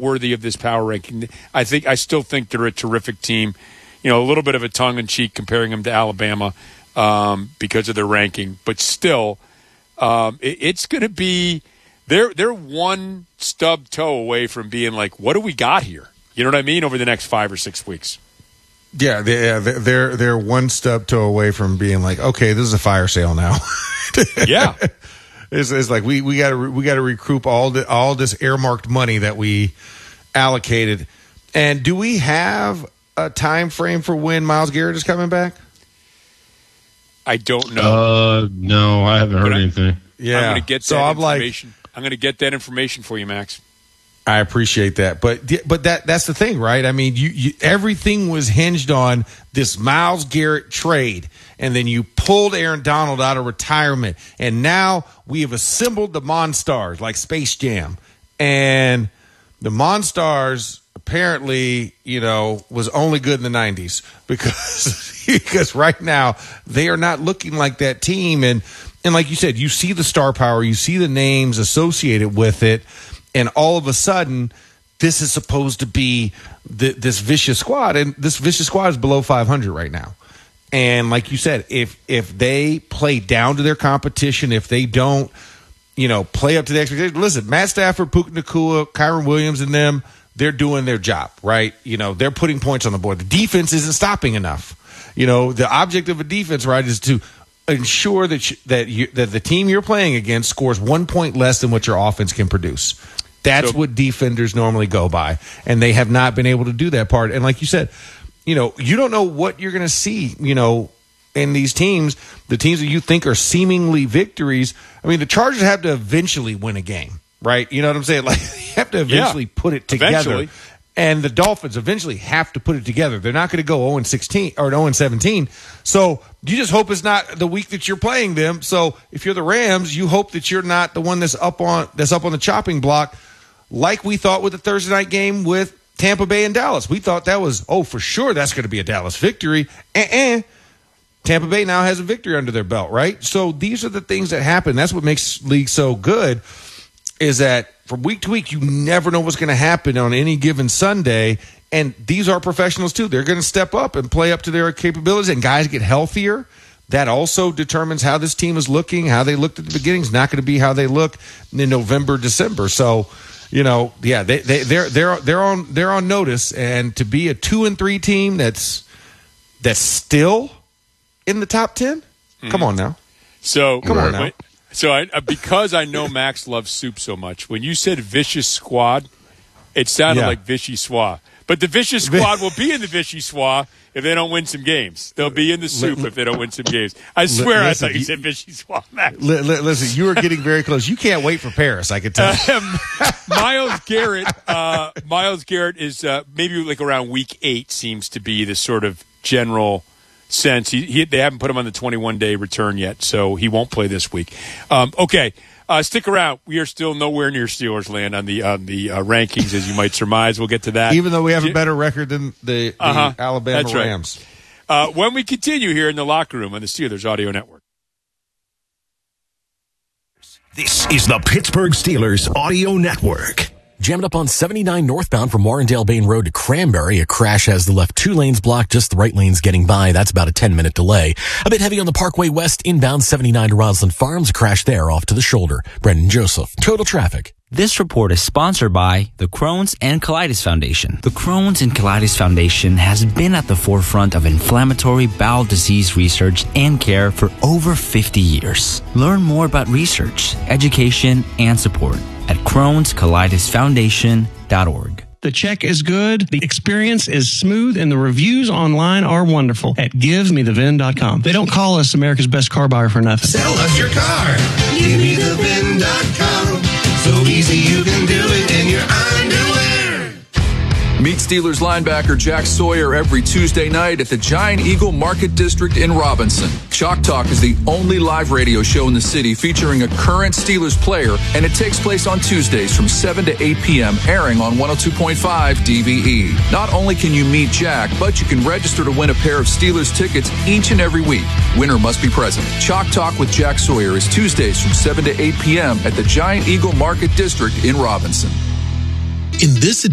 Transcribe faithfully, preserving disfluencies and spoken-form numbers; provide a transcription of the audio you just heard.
worthy of this power ranking. I think I still think they're a terrific team. You know, a little bit of a tongue-in-cheek comparing them to Alabama um, because of their ranking, but still, um, it, it's going to be they're they're one stub toe away from being like, what do we got here? You know what I mean? Over the next five or six weeks. Yeah, they, yeah, they're they're one stub toe away from being like, okay, this is a fire sale now. Yeah, it's, it's like we we got to we got to recoup all the all this earmarked money that we allocated. And do we have a time frame for when Myles Garrett is coming back? I don't know. Uh, no, I haven't heard I, anything. Yeah, I'm going to get that so I'm information. Like, I'm going to get that information for you, Max. I appreciate that, but but that that's the thing, right? I mean, you, you everything was hinged on this Myles Garrett trade, and then you pulled Aaron Donald out of retirement, and now we have assembled the Monstars like Space Jam, and the Monstars apparently, you know, was only good in the nineties because because right now they are not looking like that team, and and like you said, you see the star power, you see the names associated with it. And all of a sudden, this is supposed to be the, this vicious squad, and this vicious squad is below five hundred right now. And like you said, if if they play down to their competition, if they don't, you know, play up to the expectations, listen, Matt Stafford, Puka Nacua, Kyron Williams, and them, they're doing their job, right? You know, they're putting points on the board. The defense isn't stopping enough. You know, the object of a defense, right, is to ensure that you, that you, that the team you're playing against scores one point less than what your offense can produce. That's so, what defenders normally go by, and they have not been able to do that part. And like you said, you know, you don't know what you're going to see, you know, in these teams, the teams that you think are seemingly victories. I mean, the Chargers have to eventually win a game, right? You know what I'm saying? Like, they have to eventually yeah, put it together. Eventually. And the Dolphins eventually have to put it together. They're not going to go oh and sixteen or oh and seventeen. So you just hope it's not the week that you're playing them. So if you're the Rams, you hope that you're not the one that's up on that's up on the chopping block, like we thought with the Thursday night game with Tampa Bay and Dallas. We thought that was, oh, for sure that's going to be a Dallas victory. Uh-uh. Tampa Bay now has a victory under their belt, right? So these are the things that happen. That's what makes league so good, is that from week to week, you never know what's going to happen on any given Sunday. And these are professionals, too. They're going to step up and play up to their capabilities, and guys get healthier. That also determines how this team is looking. How they looked at the beginning is not going to be how they look in November, December. So, you know, yeah, they, they, they're they're they're on they're on notice. And to be a two and three team that's that's still in the top ten, mm-hmm. come on now. So come on now. Wait. So I, because I know Max loves soup so much, when you said vicious squad, it sounded yeah. like Vichy Soir. But the vicious squad will be in the Vichy Soir if they don't win some games. They'll be in the soup if they don't win some games. I swear listen, I thought you, you said Vichy Soir, Max. Li- li- listen, you are getting very close. You can't wait for Paris, I can tell. Um, Myles Garrett, uh, Myles Garrett is uh, maybe like around week eight seems to be the sort of general sense. He, he, they haven't put him on the twenty-one day return yet, so he won't play this week. Um, okay, uh, stick around. We are still nowhere near Steelers land on the on the uh, rankings, as you might surmise. We'll get to that. Even though we have a better record than the, the uh-huh. Alabama That's right. Rams. Uh, when we continue here in the locker room on the Steelers Audio Network. This is the Pittsburgh Steelers Audio Network. Jammed up on seventy-nine northbound from Warrendale Bain Road to Cranberry. A crash has the left two lanes blocked, just the right lane's getting by. That's about a ten-minute delay. A bit heavy on the Parkway West inbound seventy-nine to Roslyn Farms. A crash there off to the shoulder. Brendan Joseph, Total Traffic. This report is sponsored by the Crohn's and Colitis Foundation. The Crohn's and Colitis Foundation has been at the forefront of inflammatory bowel disease research and care for over fifty years. Learn more about research, education, and support at crohns colitis foundation dot org. The check is good, the experience is smooth, and the reviews online are wonderful at give me the V I N dot com. They don't call us America's best car buyer for nothing. Sell us your car. give me the V I N dot com. So easy you can do it in your underwear. Meet Steelers linebacker Jack Sawyer every Tuesday night at the Giant Eagle Market District in Robinson. Chalk Talk is the only live radio show in the city featuring a current Steelers player, and it takes place on Tuesdays from seven to eight p.m., airing on one oh two point five D V E. Not only can you meet Jack, but you can register to win a pair of Steelers tickets each and every week. Winner must be present. Chalk Talk with Jack Sawyer is Tuesdays from seven to eight p.m. at the Giant Eagle Market District in Robinson. In this